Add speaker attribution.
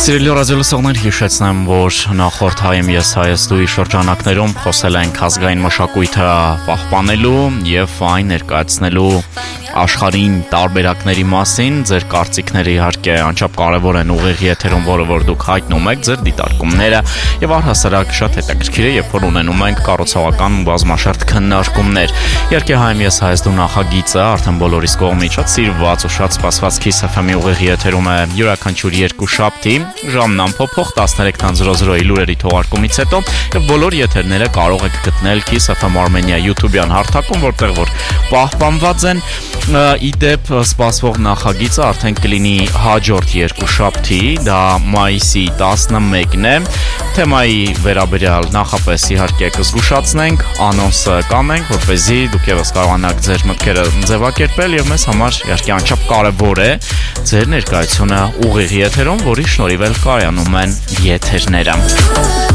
Speaker 1: Սիրելի ռադիոլսողներ, հիշեցնեմ, որ նախորդ հայեմ ես Հայաստուի շրջանակներում խոսել ենք ազգային մշակույթը պահպանելու եւ այն ներկայացնելու աշխարհին տարբերակների մասին։ Ձեր կարծիքները իհարկե անչափ կարևոր են ուղիղ եթերում, որը որ դուք հայտնում եք, ձեր դիտարկումները եւ առհասարակ շատ հետաքրքիր է, երբ որ ունենում ենք կառուցողական բազմաշերտ քննարկումներ։ Իհարկե հայեմ ես Հայաստու նախագիծը արդեն բոլորիս կողմից շատ սիրված ու շատ սպասված Kiss FM-ի ուղիղ եթերում է յուրաքանչյուր երկուշաբթի ժամն ամփոփող 13:00-ի լուրերի թողարկումից հետո եւ բոլոր եթերները կարող եք գտնել Kiss FM Armenia YouTube-յան հարթակում, որտեղ որ պահպանված են։ Իդեպ սպասվող նախագիծը արդեն կլինի հաջորդ երկուշաբթի, դա մայիսի 11-ն է։ Թեմայի վերաբերյալ նախապես իհարկե կզգուշացնենք, անոնսը կանենք, որպեսզի դուք եւս կարողանաք ձեր մտքերը ձևակերպել եւ մեզ համար իհարկե անչափ կարեւոր է ձեր ներկայությունը ուղիղ եթերում, որի շնորհիվ էլ կայանում են եթերները։